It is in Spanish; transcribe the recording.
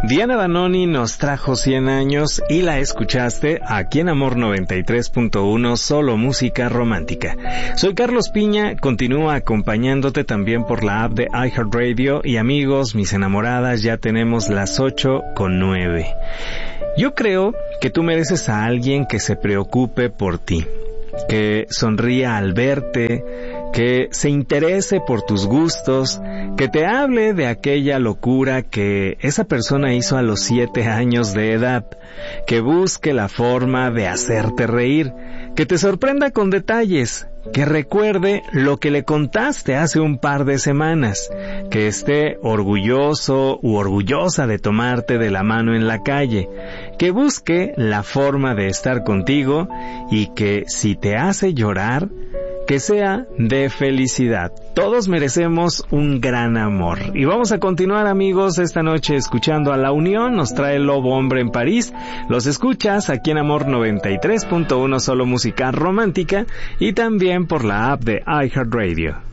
Diana Danoni nos trajo 100 años y la escuchaste aquí en Amor 93.1, solo música romántica. Soy Carlos Piña, continúa acompañándote también por la app de iHeartRadio y amigos, mis enamoradas, ya tenemos las 8:09. Yo creo que tú mereces a alguien que se preocupe por ti, que sonría al verte, que se interese por tus gustos, que te hable de aquella locura que esa persona hizo a los 7 años de edad, que busque la forma de hacerte reír, que te sorprenda con detalles, que recuerde lo que le contaste hace un par de semanas, que esté orgulloso u orgullosa de tomarte de la mano en la calle, que busque la forma de estar contigo y que si te hace llorar, que sea de felicidad. Todos merecemos un gran amor. Y vamos a continuar, amigos, esta noche escuchando a La Unión. Nos trae Lobo Hombre en París. Los escuchas aquí en Amor 93.1, solo música romántica, y también por la app de iHeartRadio.